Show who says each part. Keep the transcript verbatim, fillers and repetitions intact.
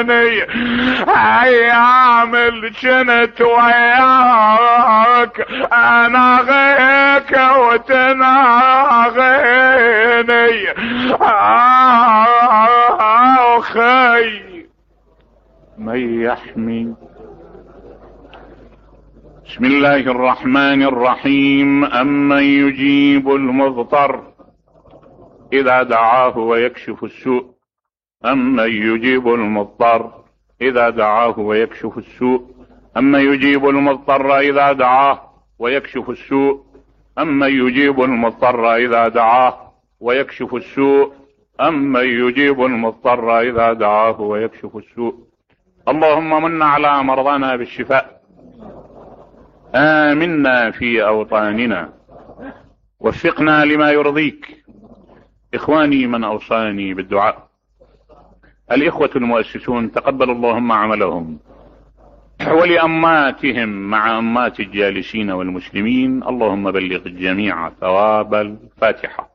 Speaker 1: ايام اللي كنت وياك انا غيك وتناغيني اخي من يحمي. بسم الله الرحمن الرحيم. أمن يجيب المضطر إذا دعاه ويكشف السوء أمن يجيب المضطر إذا دعاه ويكشف السوء أمن يجيب المضطر إذا دعاه ويكشف السوء أمن يجيب المضطر إذا دعاه ويكشف السوء أمن يجيب المضطر إذا دعاه ويكشف السوء. اللهم من على مرضانا بالشفاء، آمنا في أوطاننا، وفقنا لما يرضيك. إخواني من أوصاني بالدعاء، الإخوة المؤسسون تقبل اللهم عملهم، ولأماتهم مع أمات الجالسين والمسلمين اللهم بلغ الجميع ثواب الفاتحة.